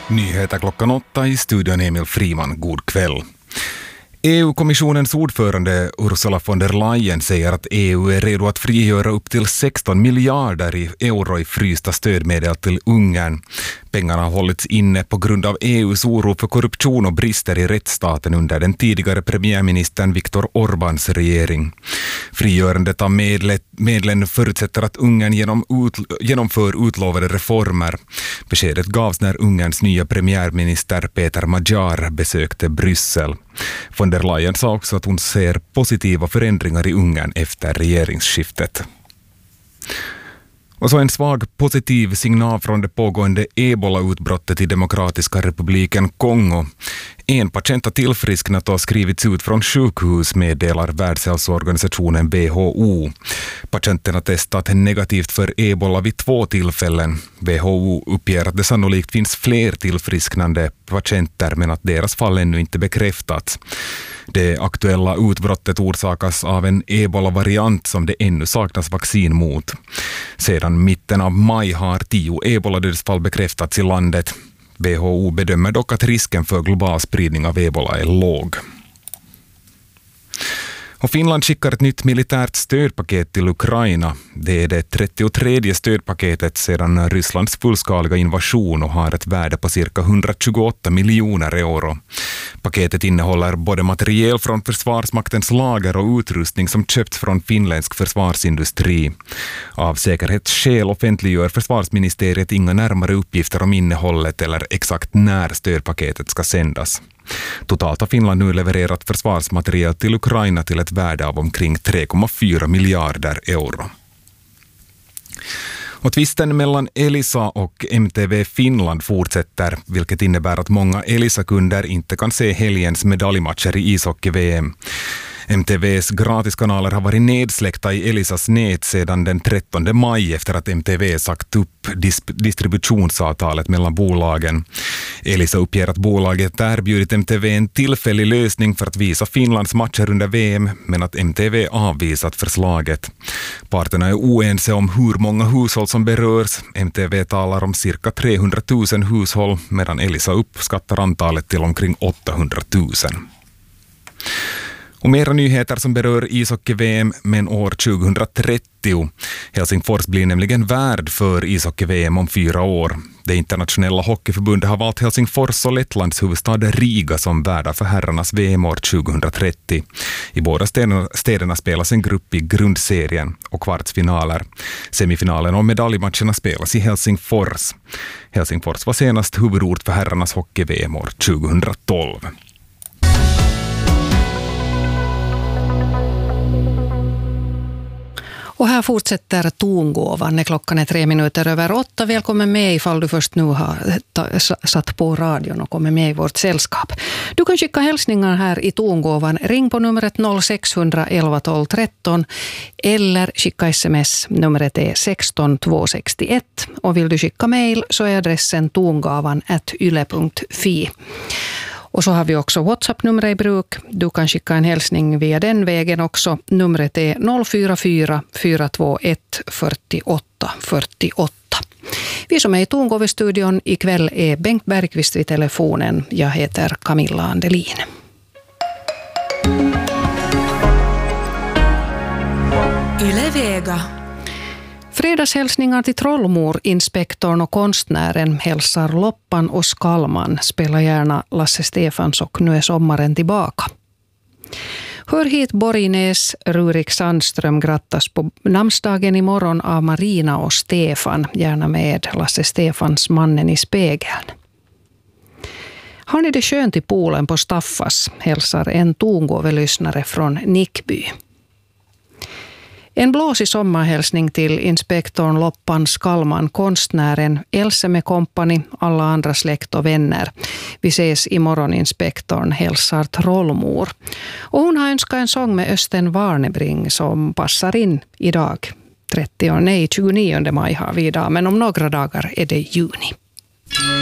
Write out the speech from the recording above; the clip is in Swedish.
Nyheter klockan 8 i studion Emil Friman. God kväll. EU-kommissionens ordförande Ursula von der Leyen säger att EU är redo att frigöra upp till 16 miljarder euro i frysta stödmedel till Ungern. Pengarna har hållits inne på grund av EUs oro för korruption och brister i rättsstaten under den tidigare premiärministern Viktor Orbáns regering. Frigörandet av medlen förutsätter att Ungern genomför utlovade reformer. Beskedet gavs när Ungerns nya premiärminister Peter Magyar besökte Bryssel. Von der Leyen sa också att hon ser positiva förändringar i Ungern efter regeringsskiftet. Och så en svag positiv signal från det pågående Ebola-utbrottet i Demokratiska republiken Kongo. En patient har tillfrisknat och skrivits ut från sjukhus, meddelar Världshälsoorganisationen WHO. Patienten har testat negativt för Ebola vid 2 tillfällen. WHO uppger att det sannolikt finns fler tillfrisknande patienter men att deras fall ännu inte bekräftats. Det aktuella utbrottet orsakas av en Ebola-variant som det ännu saknas vaccin mot. Sedan mitten av maj har 10 Ebola-dödsfall bekräftats i landet. WHO bedömer dock att risken för global spridning av Ebola är låg. Och Finland skickar ett nytt militärt stödpaket till Ukraina. Det är det 33:e stödpaketet sedan Rysslands fullskaliga invasion och har ett värde på cirka 128 miljoner euro. Paketet innehåller både materiel från Försvarsmaktens lager och utrustning som köpts från finländsk försvarsindustri. Av säkerhetsskäl offentliggör försvarsministeriet inga närmare uppgifter om innehållet eller exakt när stödpaketet ska sändas. Totalt har Finland nu levererat försvarsmateriel till Ukraina till ett värde av omkring 3,4 miljarder euro. Och tvisten mellan Elisa och MTV Finland fortsätter, vilket innebär att många Elisa-kunder inte kan se helgens medaljmatcher i ishockey-VM. MTVs gratiskanaler har varit nedsläckta i Elisas nät sedan den 13 maj efter att MTV sagt upp distributionsavtalet mellan bolagen. Elisa uppger att bolaget erbjudit MTV en tillfällig lösning för att visa Finlands matcher under VM, men att MTV avvisat förslaget. Parterna är oense om hur många hushåll som berörs. MTV talar om cirka 300 000 hushåll, medan Elisa uppskattar antalet till omkring 800 000. Och mera nyheter som berör ishockey-VM, men år 2030. Helsingfors blir nämligen värd för ishockey-VM om 4 år. Det internationella hockeyförbundet har valt Helsingfors och Lettlands huvudstad Riga som värdar för herrarnas VM år 2030. I båda städerna spelas en grupp i grundserien och kvartsfinaler. Semifinalen och medaljmatcherna spelas i Helsingfors. Helsingfors var senast huvudort för herrarnas hockey-VM år 2012. Och här fortsätter tongåvan när klockan är 8:03. Välkommen med ifall du först nu har satt på radion och kommer med i vårt sällskap. Du kan skicka hälsningar här i tongåvan. Ring på numret 0611 12 13 eller skicka sms. Numret är 16261. Och vill du skicka mejl så är adressen tongavan@yle.fi. Och så har vi också WhatsApp-numret i bruk. Du kan skicka en hälsning via den vägen också. Numret är 044 421 48 48. Vi som är i Tongåvestudion ikväll är Bengt Bergqvist vid telefonen. Jag heter Camilla Andelin. Yle Vega. Fredagshälsningar till trollmor, inspektorn och konstnären hälsar Loppan och Skalman. Spela gärna Lasse Stefans och Nu är sommaren tillbaka. Hör hit Borgnäs, Rurik Sandström grattas på namnsdagen imorgon av Marina och Stefan. Gärna med Lasse Stefans Mannen i spegeln. Har ni det skönt i poolen på Staffas? Hälsar en tongåvelyssnare från Nickby. En blåsig sommarhälsning till inspektorn Loppan Skalman, konstnären Else med kompani, alla andra släkt och vänner. Vi ses imorgon, inspektorn hälsar trollmor. Och hon har önskat en sång med Östen Warnebring som passar in idag. 29 maj har vi idag, men om några dagar är det juni.